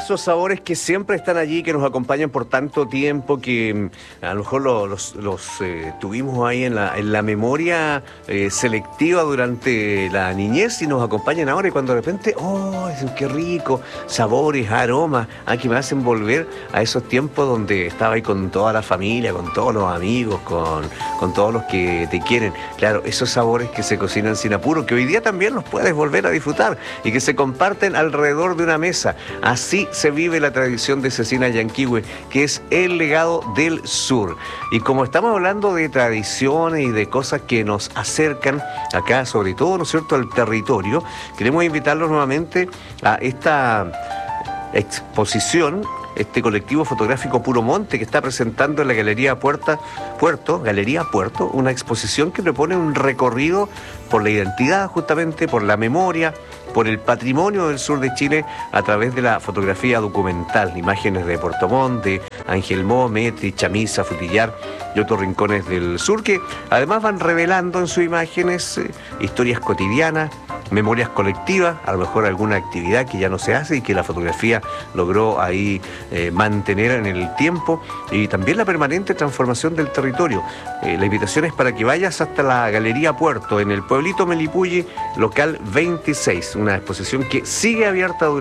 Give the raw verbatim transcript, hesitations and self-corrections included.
esos sabores que siempre están allí, que nos acompañan por tanto tiempo, que mm, a lo mejor lo- los, los, eh, tuvimos ahí en la, en la memoria eh, selectiva durante la niñez y nos acompañan ahora y cuando de repente, oh, dicen, qué rico, sabores, aromas, ah, que me hacen volver a esos tiempos donde estaba ahí con toda la familia, con todos los amigos, con, con todos los que te quieren. Claro, esos sabores que se cocinan sin apuro, que hoy día también los puedes volver a disfrutar y que se comparten alrededor de una mesa. Así se vive la tradición de Cecina Llanquihue, que es el legado del sur. Y como estamos hablando de tradiciones y de cosas que nos acercan acá, sobre todo, ¿no es cierto?, al territorio, queremos invitarlos nuevamente a esta exposición, este colectivo fotográfico Puro Monte, que está presentando en la Galería Puerta, Puerto, Galería Puerto, una exposición que propone un recorrido por la identidad, justamente por la memoria, por el patrimonio del sur de Chile a través de la fotografía documental, imágenes de Puerto Montt, de Angelmó, Metri, Chamisa, Frutillar y otros rincones del sur que además van revelando en sus imágenes eh, historias cotidianas, memorias colectivas, a lo mejor alguna actividad que ya no se hace y que la fotografía logró ahí eh, mantener en el tiempo, y también la permanente transformación del territorio. Eh, la invitación es para que vayas hasta la Galería Puerto, en el pueblito Melipulli, local veintiséis, una exposición que sigue abierta durante